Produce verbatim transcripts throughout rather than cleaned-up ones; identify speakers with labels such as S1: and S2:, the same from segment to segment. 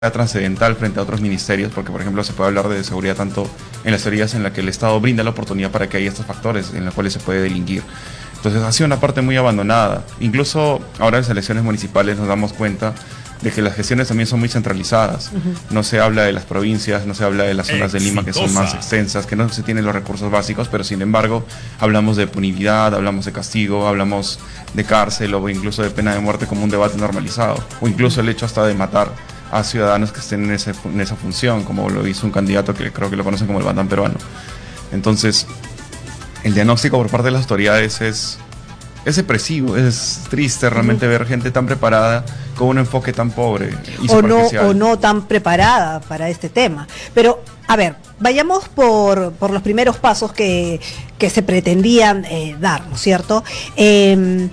S1: trascendental frente a otros ministerios, porque por ejemplo se puede hablar de seguridad tanto en las teorías en las que el Estado brinda la oportunidad para que haya estos factores en los cuales se puede delinquir. Entonces ha sido una parte muy abandonada. Incluso ahora en las elecciones municipales nos damos cuenta de que las gestiones también son muy centralizadas. Uh-huh. No se habla de las provincias, no se habla de las zonas Exitosa. de Lima que son más extensas, que no se tienen los recursos básicos, pero sin embargo hablamos de punitividad, hablamos de castigo, hablamos de cárcel o incluso de pena de muerte como un debate normalizado, o incluso el hecho hasta de matar a ciudadanos que estén en, ese, en esa función, como lo hizo un candidato que creo que lo conocen como el bandán peruano. Entonces, el diagnóstico por parte de las autoridades es, es depresivo, es triste realmente uh-huh. ver gente tan preparada con un enfoque tan pobre y
S2: o no, o no tan preparada para este tema. Pero, a ver, vayamos por, por los primeros pasos que, que se pretendían eh, dar, ¿no es cierto? Eh,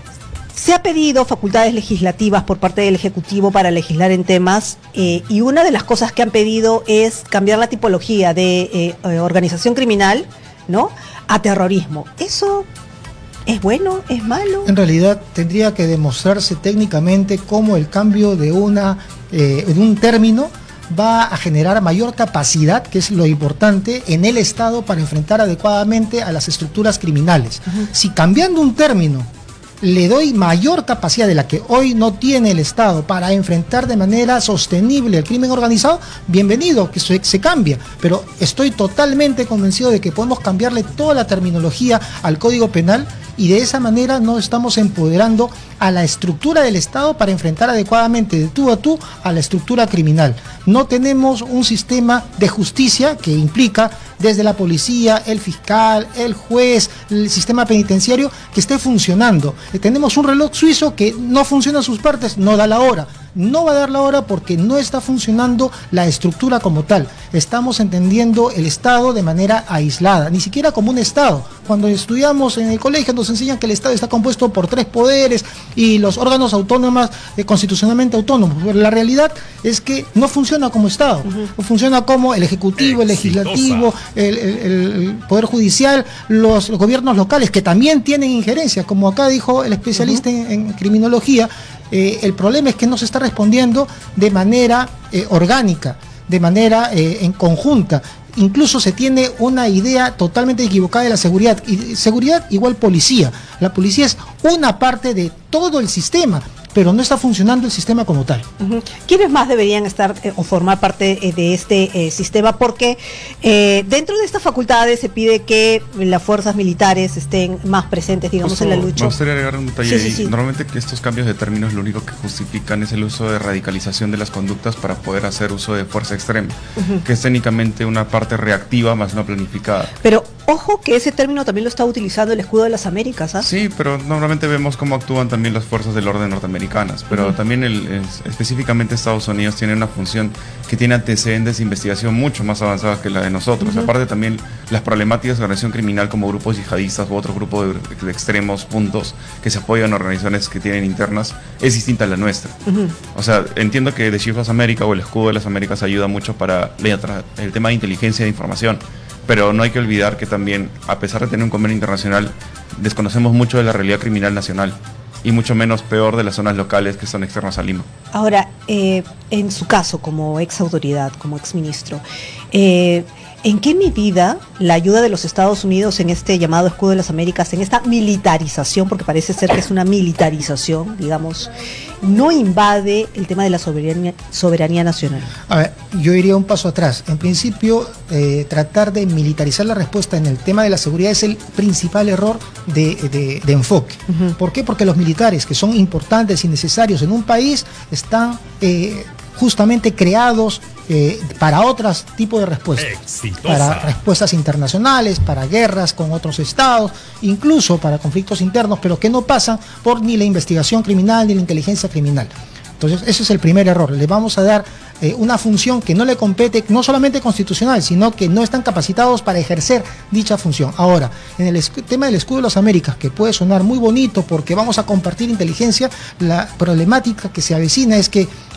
S2: Se ha pedido facultades legislativas por parte del Ejecutivo para legislar en temas eh, y una de las cosas que han pedido es cambiar la tipología de eh, eh, organización criminal, ¿no?, a terrorismo. ¿Eso es bueno? ¿Es malo?
S3: En realidad tendría que demostrarse técnicamente cómo el cambio de, una, eh, de un término va a generar mayor capacidad, que es lo importante, en el Estado para enfrentar adecuadamente a las estructuras criminales. Uh-huh. Si cambiando un término le doy mayor capacidad de la que hoy no tiene el Estado para enfrentar de manera sostenible el crimen organizado, bienvenido, que se, se cambia, pero estoy totalmente convencido de que podemos cambiarle toda la terminología al Código Penal y de esa manera no estamos empoderando a la estructura del Estado para enfrentar adecuadamente de tú a tú a la estructura criminal. No tenemos un sistema de justicia que implica desde la policía, el fiscal, el juez, el sistema penitenciario que esté funcionando. Tenemos un reloj suizo que no funciona en sus partes, no da la hora. No va a dar la hora porque no está funcionando la estructura como tal. Estamos entendiendo el Estado de manera aislada, ni siquiera como un Estado. Cuando estudiamos en el colegio nos enseñan que el Estado está compuesto por tres poderes y los órganos autónomos, eh, constitucionalmente autónomos. Pero la realidad es que no funciona como Estado. Uh-huh. Funciona como el Ejecutivo, el
S4: Exitosa.
S3: Legislativo, el, el, el Poder Judicial, los, los gobiernos locales, que también tienen injerencia, como acá dijo el especialista uh-huh. en, en criminología. Eh, el problema es que no se está respondiendo de manera eh, orgánica, de manera eh, en conjunta. Incluso se tiene una idea totalmente equivocada de la seguridad. Y seguridad igual policía. La policía es una parte de todo el sistema, pero no está funcionando el sistema como tal.
S2: Uh-huh. ¿Quiénes más deberían estar eh, o formar parte eh, de este eh, sistema? Porque eh, dentro de estas facultades se pide que las fuerzas militares estén más presentes, digamos, Justo, en la lucha.
S1: Me gustaría agregar un detalle
S2: sí,
S1: ahí.
S2: Sí, sí.
S1: Normalmente que estos cambios de términos lo único que justifican es el uso de radicalización de las conductas para poder hacer uso de fuerza extrema, uh-huh. que es técnicamente una parte reactiva más no planificada.
S2: Pero ojo que ese término también lo está utilizando el Escudo de las Américas, ¿ah?
S1: Sí, pero normalmente vemos cómo actúan también las fuerzas del orden norteamericano. Pero uh-huh. también el, es, específicamente Estados Unidos tiene una función que tiene antecedentes de investigación mucho más avanzadas que la de nosotros. Uh-huh. Aparte también las problemáticas de organización criminal como grupos yihadistas u otro grupo de, de extremos puntos que se apoyan a organizaciones que tienen internas es distinta a la nuestra. Uh-huh. O sea, entiendo que The Shield of America o el Escudo de las Américas ayuda mucho para el tema de inteligencia e información, pero no hay que olvidar que también, a pesar de tener un convenio internacional, desconocemos mucho de la realidad criminal nacional. Y mucho menos peor de las zonas locales que son externas a Lima.
S2: Ahora, eh, en su caso, como ex autoridad, como ex ministro, eh, ¿en qué medida la ayuda de los Estados Unidos en este llamado Escudo de las Américas, en esta militarización, porque parece ser que es una militarización, digamos, no invade el tema de la soberanía, soberanía nacional?
S3: A ver, yo iría un paso atrás. En principio, eh, tratar de militarizar la respuesta en el tema de la seguridad es el principal error de, de, de enfoque. Uh-huh. ¿Por qué? Porque los militares, que son importantes y necesarios en un país, están eh, justamente creados Eh, para otros tipos de respuestas, Exitosa. Para respuestas internacionales, para guerras con otros estados, incluso para conflictos internos, pero que no pasan por ni la investigación criminal ni la inteligencia criminal. Entonces ese es el primer error. Le vamos a dar eh, una función que no le compete, no solamente constitucional, sino que no están capacitados para ejercer dicha función. Ahora, en el tema del Escudo de las Américas, que puede sonar muy bonito porque vamos a compartir inteligencia, la problemática que se avecina es que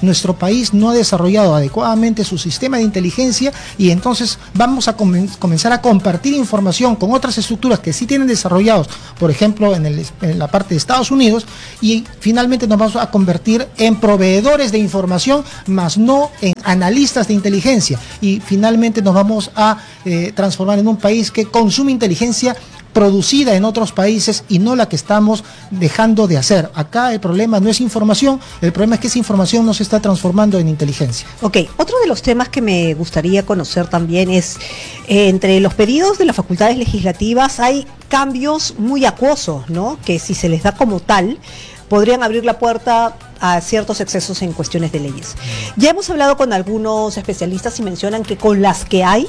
S3: nuestro país no ha desarrollado adecuadamente su sistema de inteligencia y entonces vamos a comen- comenzar a compartir información con otras estructuras que sí tienen desarrollados, por ejemplo, en, el, en la parte de Estados Unidos, y finalmente nos vamos a convertir en proveedores de información, más no en analistas de inteligencia, y finalmente nos vamos a eh, transformar en un país que consume inteligencia producida en otros países y no la que estamos dejando de hacer. Acá el problema no es información, el problema es que esa información no se está transformando en inteligencia.
S2: Ok, otro de los temas que me gustaría conocer también es, eh, entre los pedidos de las facultades legislativas hay cambios muy acuosos, ¿no? Que si se les da como tal, podrían abrir la puerta a ciertos excesos en cuestiones de leyes. Ya hemos hablado con algunos especialistas y mencionan que con las que hay,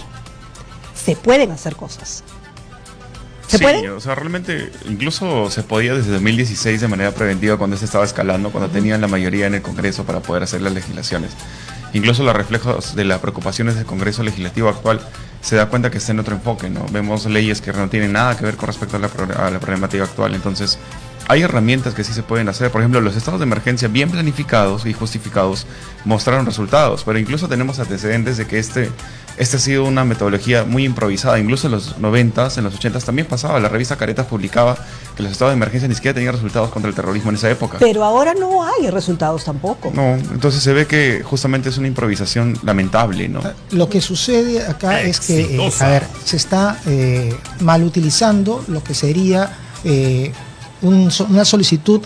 S2: se pueden hacer cosas. ¿Se
S1: sí,
S2: puede?
S1: O sea, realmente incluso se podía desde dos mil dieciséis de manera preventiva cuando se estaba escalando, cuando tenían la mayoría en el Congreso para poder hacer las legislaciones. Incluso los reflejos de las preocupaciones del Congreso Legislativo actual se da cuenta que está en otro enfoque, ¿no? Vemos leyes que no tienen nada que ver con respecto a la, a la problemática actual. Entonces, hay herramientas que sí se pueden hacer. Por ejemplo, los estados de emergencia bien planificados y justificados mostraron resultados, pero incluso tenemos antecedentes de que este, este ha sido una metodología muy improvisada. Incluso en los noventas, en los ochentas también pasaba. La revista Caretas publicaba que los estados de emergencia ni siquiera tenían resultados contra el terrorismo en esa época.
S2: Pero ahora no hay resultados tampoco.
S1: No, entonces se ve que justamente es una improvisación lamentable, ¿no?
S3: Lo que sucede acá es que, eh, a ver, se está eh, mal utilizando lo que sería eh, un, una solicitud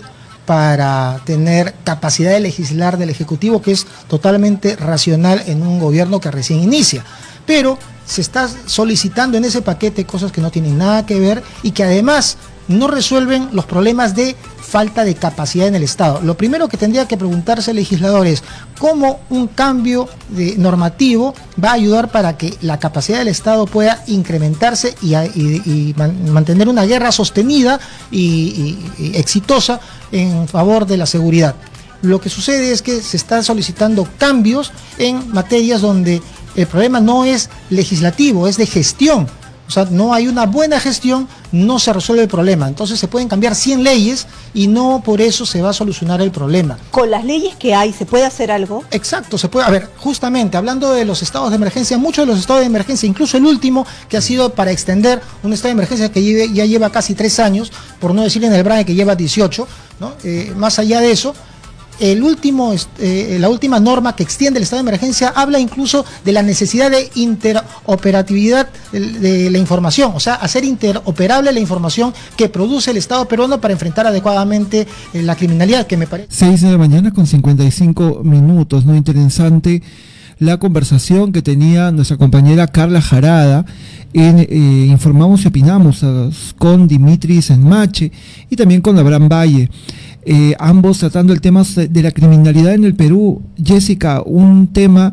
S3: para tener capacidad de legislar del Ejecutivo, que es totalmente racional en un gobierno que recién inicia. Pero se está solicitando en ese paquete cosas que no tienen nada que ver y que además no resuelven los problemas de falta de capacidad en el Estado. Lo primero que tendría que preguntarse el legislador es cómo un cambio de normativo va a ayudar para que la capacidad del Estado pueda incrementarse y, y, y man, mantener una guerra sostenida y, y, y exitosa en favor de la seguridad. Lo que sucede es que se están solicitando cambios en materias donde el problema no es legislativo, es de gestión. O sea, no hay una buena gestión, no se resuelve el problema. Entonces se pueden cambiar cien leyes y no por eso se va a solucionar el problema.
S2: Con las leyes que hay, ¿se puede hacer algo?
S3: Exacto, se puede. A ver, justamente hablando de los estados de emergencia, muchos de los estados de emergencia, incluso el último, que ha sido para extender un estado de emergencia que lleve, ya lleva casi tres años, por no decir en el BRAE que lleva dieciocho, ¿no? Eh, más allá de eso, El último, eh, la última norma que extiende el estado de emergencia habla incluso de la necesidad de interoperatividad de, de la información, o sea, hacer interoperable la información que produce el Estado peruano para enfrentar adecuadamente eh, la criminalidad, que me parece.
S4: seis de la mañana con cincuenta y cinco minutos, ¿no? Interesante la conversación que tenía nuestra compañera Carla Jarada en eh, Informamos y Opinamos uh, con Dimitris Enmache y también con Abraham Valle. Eh, ambos tratando el tema de la criminalidad en el Perú. Jessica, un tema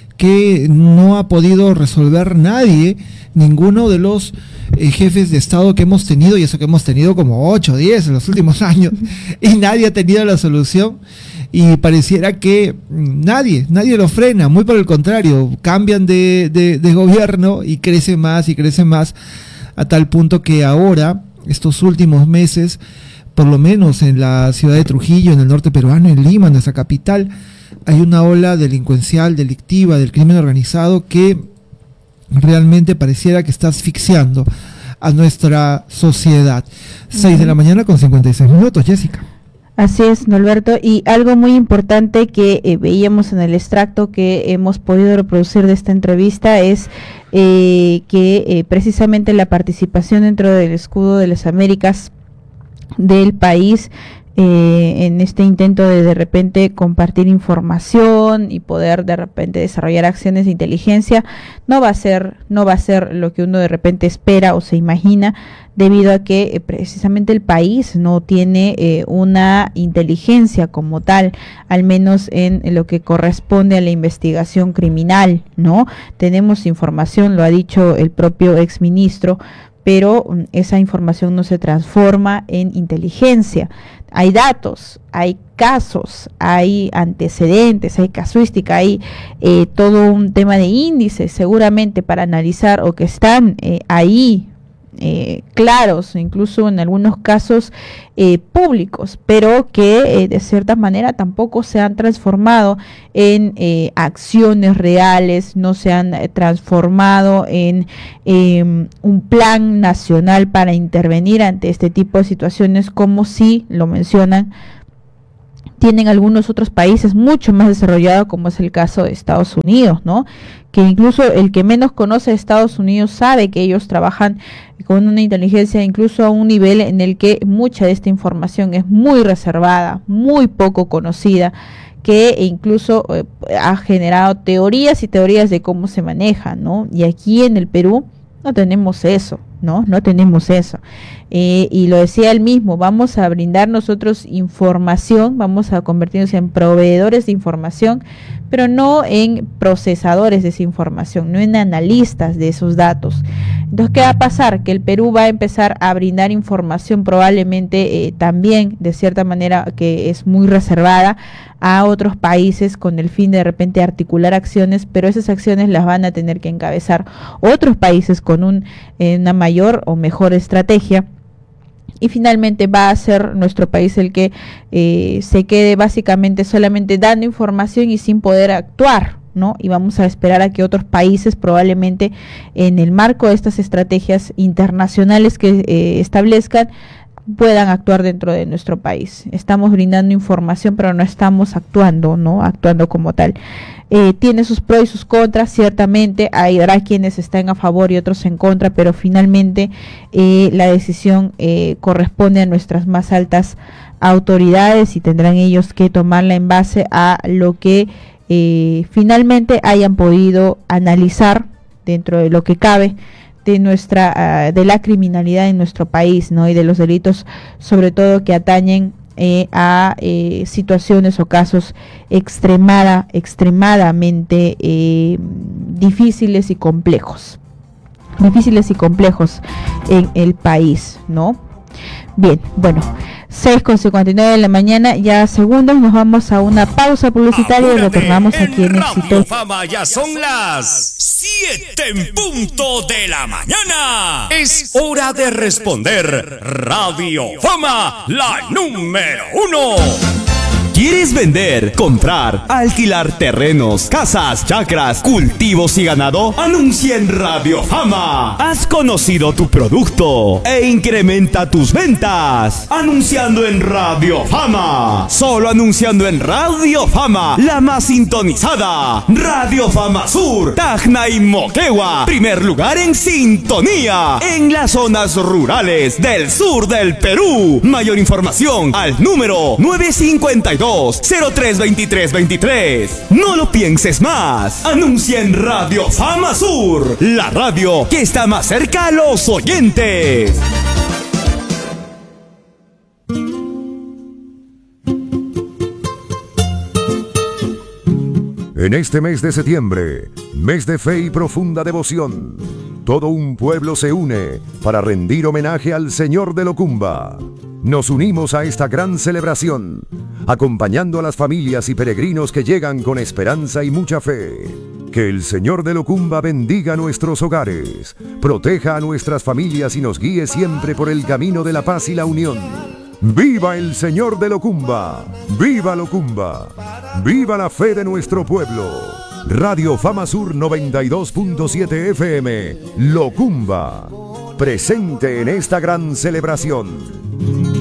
S4: que no ha podido resolver nadie, ninguno de los eh, jefes de Estado que hemos tenido, y eso que hemos tenido como ocho o diez en los últimos años, y nadie ha tenido la solución, y pareciera que nadie, nadie lo frena, muy por el contrario, cambian de, de, de gobierno y crece más y crece más, a tal punto que ahora, estos últimos meses, por lo menos en la ciudad de Trujillo, en el norte peruano, en Lima, nuestra capital, hay una ola delincuencial, delictiva, del crimen organizado que realmente pareciera que está asfixiando a nuestra sociedad. seis de la mañana con cincuenta y seis minutos, Jessica.
S5: Así es, Norberto, y algo muy importante que eh, veíamos en el extracto que hemos podido reproducir de esta entrevista es eh, que eh, precisamente la participación dentro del escudo de las Américas del país eh, en este intento de de repente compartir información y poder de repente desarrollar acciones de inteligencia no va a ser no va a ser lo que uno de repente espera o se imagina, debido a que eh, precisamente el país no tiene eh, una inteligencia como tal, al menos en, en lo que corresponde a la investigación criminal, ¿no? Tenemos información, lo ha dicho el propio exministro, pero esa información no se transforma en inteligencia. Hay datos, hay casos, hay antecedentes, hay casuística, hay eh, todo un tema de índices seguramente para analizar o que están eh, ahí eh, claros, incluso en algunos casos eh, públicos, pero que eh, de cierta manera tampoco se han transformado en eh, acciones reales, no se han eh, transformado en eh, un plan nacional para intervenir ante este tipo de situaciones, como si lo mencionan tienen algunos otros países mucho más desarrollados, como es el caso de Estados Unidos, ¿no? Que incluso el que menos conoce a Estados Unidos sabe que ellos trabajan con una inteligencia incluso a un nivel en el que mucha de esta información es muy reservada, muy poco conocida, que incluso eh, ha generado teorías y teorías de cómo se maneja, ¿no? Y aquí en el Perú no tenemos eso, ¿no? No tenemos eso. Eh, y lo decía él mismo, vamos a brindar nosotros información, vamos a convertirnos en proveedores de información, pero no en procesadores de esa información, no en analistas de esos datos. Entonces, ¿qué va a pasar? Que el Perú va a empezar a brindar información probablemente eh, también, de cierta manera, que es muy reservada a otros países con el fin de, de repente articular acciones, pero esas acciones las van a tener que encabezar otros países con un, eh, una mayor o mejor estrategia. Y finalmente va a ser nuestro país el que eh, se quede básicamente solamente dando información y sin poder actuar, ¿no? Y vamos a esperar a que otros países probablemente en el marco de estas estrategias internacionales que eh, establezcan puedan actuar dentro de nuestro país. Estamos brindando información, pero no estamos actuando, ¿no? Actuando como tal. Eh, tiene sus pros y sus contras, ciertamente, habrá quienes estén a favor y otros en contra, pero finalmente eh, la decisión eh, corresponde a nuestras más altas autoridades y tendrán ellos que tomarla en base a lo que eh, finalmente hayan podido analizar dentro de lo que cabe de nuestra uh, de la criminalidad en nuestro país, ¿no? Y de los delitos, sobre todo que atañen eh, a eh, situaciones o casos extremada, extremadamente eh, difíciles y complejos, difíciles y complejos en el país, ¿no? Bien, bueno, seis con cincuenta y nueve de la mañana, ya segundos, nos vamos a una pausa publicitaria. Ahora y retornamos aquí en Éxito.
S6: Fama, ya son las siete en punto de la mañana. Es hora de responder. Radio Fama, la número uno. ¿Quieres vender, comprar, alquilar terrenos, casas, chacras, cultivos y ganado? Anuncia en Radio Fama. Has conocido tu producto e incrementa tus ventas. Anunciando en Radio Fama. Solo anunciando en Radio Fama, la más sintonizada. Radio Fama Sur, Tacna y Moquegua. Primer lugar en sintonía en las zonas rurales del sur del Perú. Mayor información al número nueve cinco dos, cero tres dos tres dos tres. No lo pienses más. Anuncia en Radio Fama Sur, la radio que está más cerca a los oyentes.
S7: En este mes de septiembre, mes de fe y profunda devoción, todo un pueblo se une para rendir homenaje al Señor de Locumba. Nos unimos a esta gran celebración, acompañando a las familias y peregrinos que llegan con esperanza y mucha fe. Que el Señor de Locumba bendiga nuestros hogares, proteja a nuestras familias y nos guíe siempre por el camino de la paz y la unión. ¡Viva el Señor de Locumba! ¡Viva Locumba! ¡Viva la fe de nuestro pueblo! Radio Fama Sur noventa y dos punto siete F M, Locumba, presente en esta gran celebración.